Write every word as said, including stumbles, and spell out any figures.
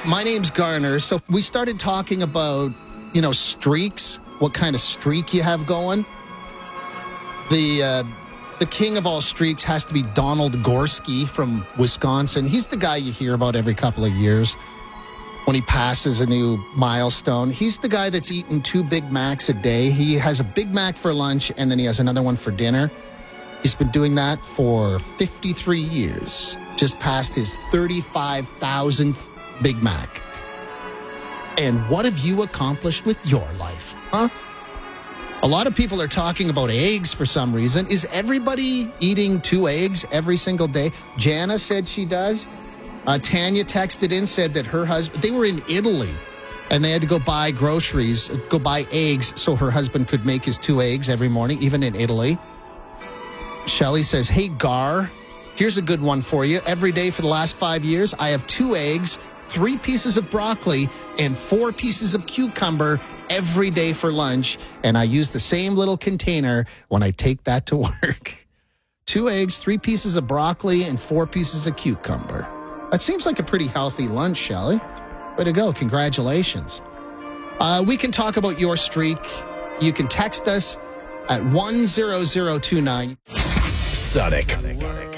my name's Garner. So we started talking about, you know, streaks, what kind of streak you have going. The uh, the king of all streaks has to be Donald Gorski from Wisconsin. He's the guy you hear about every couple of years when he passes a new milestone. He's the guy that's eating two Big Macs a day. He has a Big Mac for lunch, and then he has another one for dinner. He's been doing that for fifty-three years, just past his thirty-five thousandth Big Mac. And what have you accomplished with your life, huh? A lot of people are talking about eggs for some reason. Is everybody eating two eggs every single day? Jana said she does. Uh, Tanya texted in, said that her husband, they were in Italy, and they had to go buy groceries, go buy eggs so her husband could make his two eggs every morning, even in Italy. Shelly says, hey, Gar, here's a good one for you. Every day for the last five years, I have two eggs, three pieces of broccoli, and four pieces of cucumber every day for lunch, and I use the same little container when I take that to work. Two eggs, three pieces of broccoli, and four pieces of cucumber. That seems like a pretty healthy lunch, Shelley. Way to go. Congratulations. Uh, we can talk about your streak. You can text us at one zero zero two nine. Sonic.